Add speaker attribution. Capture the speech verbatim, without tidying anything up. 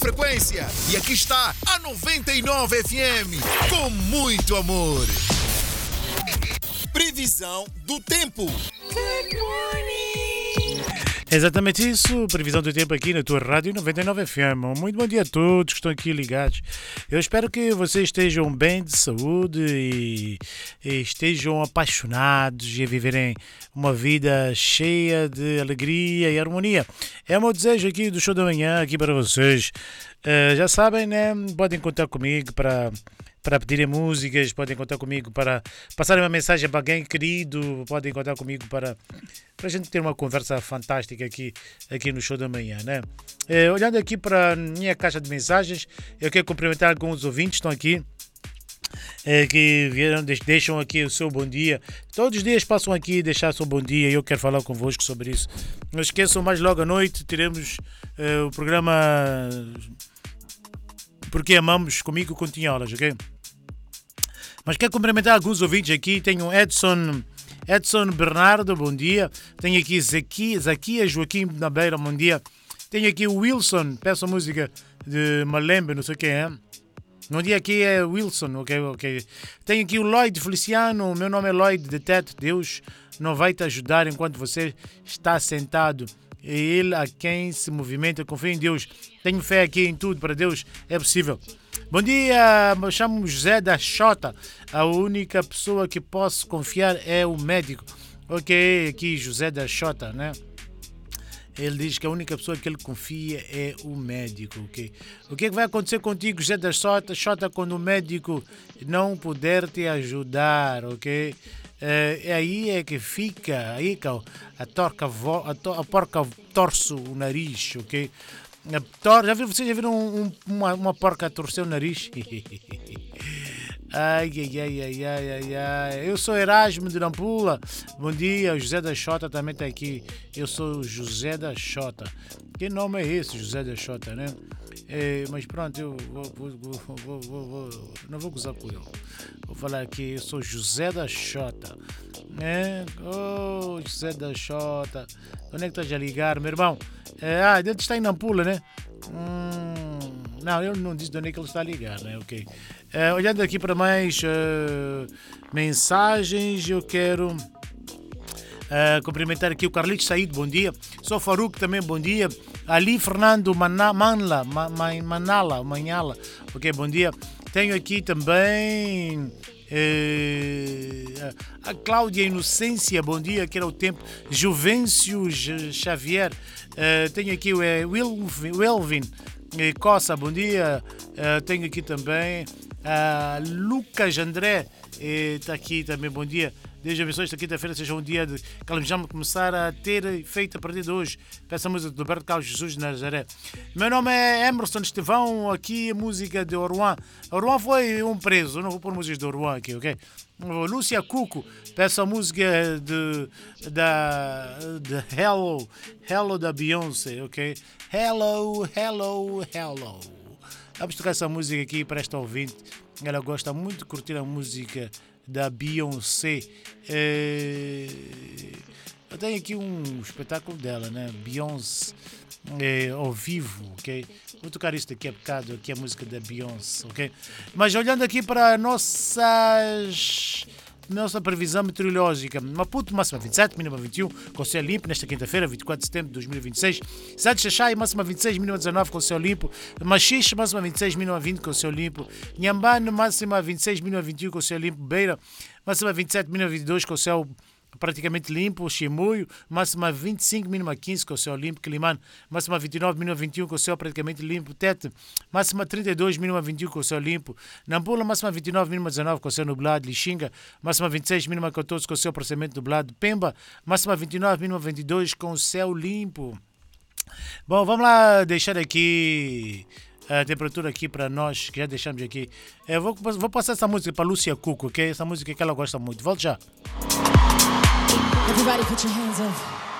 Speaker 1: frequência. E aqui está a noventa e nove F M, com muito amor. Previsão do tempo. Good morning.
Speaker 2: Exatamente isso, previsão do tempo aqui na tua rádio noventa e nove F M. Muito bom dia a todos que estão aqui ligados. Eu espero que vocês estejam bem de saúde e, e estejam apaixonados e a viverem uma vida cheia de alegria e harmonia. É o meu desejo aqui do show da manhã, aqui para vocês. Uh, já sabem, né? Podem contar comigo para... para pedirem músicas, podem contar comigo para passarem uma mensagem para alguém querido, podem contar comigo para, para a gente ter uma conversa fantástica aqui, aqui no show da manhã, né? É, olhando aqui para a minha caixa de mensagens, eu quero cumprimentar alguns ouvintes que estão aqui, é, que vieram, deixam aqui o seu bom dia. Todos os dias passam aqui e deixar o seu bom dia e eu quero falar convosco sobre isso. Não esqueçam, mais logo à noite teremos é, o programa Porque Amamos comigo com Tinholas, ok? Mas quero cumprimentar alguns ouvintes aqui. Tenho Edson, Edson Bernardo, bom dia. Tenho aqui Zaquias, Zaquias Joaquim na Beira, bom dia. Tenho aqui o Wilson, peço a música de Malembe, não sei quem é. Bom dia, aqui é Wilson, ok, ok. Tenho aqui o Lloyd Feliciano, meu nome é Lloyd de Teto. Deus não vai te ajudar enquanto você está sentado. É Ele a quem se movimenta, confia em Deus. Tenho fé aqui em tudo, para Deus é possível. Bom dia, me chamo José da Xota. A única pessoa que posso confiar é o médico. Ok, aqui José da Xota, né? Ele diz que a única pessoa que ele confia é o médico, ok? O que é que vai acontecer contigo, José da Xota, Xota, quando o médico não puder te ajudar, ok? É aí é que fica, aí que a, torca, a, to, a porca torce o nariz, ok? A, já viram, vocês já viram um, um, uma, uma porca torcer o nariz? Ai, ai, ai, ai, ai, ai, ai. Eu sou Erasmo de Nampula. Bom dia, o José da Xota também está aqui. Eu sou o José da Xota. Que nome é esse, José da Xota, né? É, mas pronto, eu vou, vou, vou, vou, vou, vou, não vou gozar com ele. Vou falar aqui, eu sou José da Xota. Né? Oh, José da Xota. Onde é que estás a ligar, meu irmão? É, ah, ele está em Nampula, né? Hum, não, ele não disse de onde é que ele está a ligar, né? Ok. É, olhando aqui para mais uh, mensagens, eu quero... Uh, cumprimentar aqui o Carlitos Saído, bom dia. Sou Faruque também, bom dia. Ali Fernando Mana, Manla, Ma, Ma, Manala, Manhala, ok, bom dia. Tenho aqui também uh, a Cláudia Inocência, bom dia, que era o tempo. Juvencio Xavier, uh, tenho aqui o uh, Welvin uh, Coça, bom dia. Uh, tenho aqui também uh, Lucas André, está uh, aqui também, bom dia. Deus abençoe esta quinta-feira, seja um dia de que ela já me começar a ter efeito a partir de hoje. Peço a música do Roberto Carlos Jesus de Nazaré. Meu nome é Emerson Estevão, aqui a música de Oruan. Oruan foi um preso, eu não vou pôr músicas de Oruan aqui, ok? Lúcia Cuco, peço a música de, da, de Hello, Hello da Beyoncé, ok? Hello, Hello, Hello. Vamos tocar essa música aqui para esta ouvinte. Ela gosta muito de curtir a música da Beyoncé. É... Eu tenho aqui um espetáculo dela, né? Beyoncé é, ao vivo, ok? Vou tocar isto aqui a bocado, aqui a música da Beyoncé, ok? Mas olhando aqui para nossas... nossa previsão meteorológica. Maputo, máxima vinte e sete, mínima vinte e um, com céu limpo nesta quinta-feira, vinte e quatro de setembro de dois mil e vinte e seis. Cidade de Xaxai, máxima vinte e seis, mínima dezenove, com céu limpo. Machixe, máxima vinte e seis, mínima vinte, com céu limpo. Nhambane, máxima vinte e seis, mínima vinte e um, com céu limpo. Beira, máxima vinte e sete, mínima vinte e dois, com céu praticamente limpo. Chimoio, máxima vinte e cinco, mínima quinze, com céu limpo. Quilimane, máxima vinte e nove, mínima vinte e um, com céu praticamente limpo. Tete, máxima trinta e dois, mínima vinte e um, com céu limpo. Nampula, máxima vinte e nove, mínima dezenove, com céu nublado. Lixinga, máxima vinte e seis, mínima catorze, com céu parcialmente nublado. Pemba, máxima vinte e nove, mínima vinte e dois, com céu limpo. Bom, vamos lá deixar aqui a temperatura aqui para nós, que já deixamos aqui. Eu vou, vou passar essa música para Lúcia Cuco, ok? Essa música que ela gosta muito. Volto já.
Speaker 3: Everybody put your hands up.